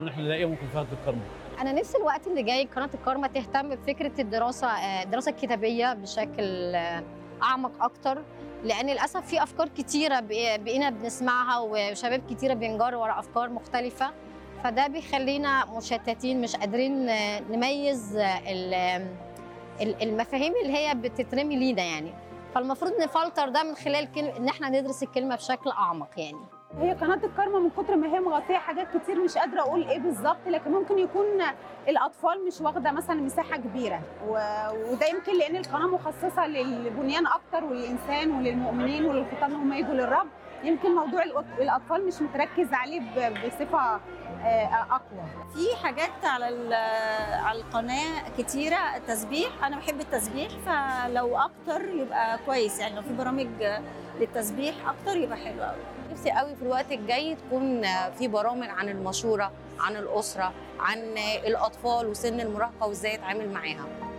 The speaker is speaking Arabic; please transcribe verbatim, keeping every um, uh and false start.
احنا نلاقيهم في قناه الكرم. انا نفسي الوقت اللي جاي قناه الكرمة تهتم بفكره الدراسه الدراسه الكتابيه بشكل اعمق اكتر، لان للاسف في افكار كتيره بقينا بنسمعها وشباب كتيره بينجروا ورا افكار مختلفه، فده بيخلينا مشتتين مش قادرين نميز المفاهيم اللي هي بتترمي لينا يعني. فالمفروض نفلتر ده من خلال كلمة ان احنا ندرس الكلمه بشكل اعمق يعني. هي قناه الكرمة من كتر ما هي مغطيه حاجات كتير مش قادره اقول ايه بالظبط، لكن ممكن يكون الاطفال مش واخده مثلا مساحه كبيره، وده يمكن لان القناه مخصصه للبنيان اكتر وللانسان وللمؤمنين وللخطاب ان هم يجوا للرب. يمكن موضوع الاطفال مش متركز عليه بصفه اقوى. في حاجات على على القناه كتيره تسبيح، انا بحب التسبيح، فلو اكتر يبقى كويس يعني. لو في برامج للتسبيح اكتر يبقى حلو قوي. نفسي قوي في الوقت الجاي تكون في برامج عن المشوره، عن الاسره، عن الاطفال وسن المراهقه وازاي اتعامل معاها.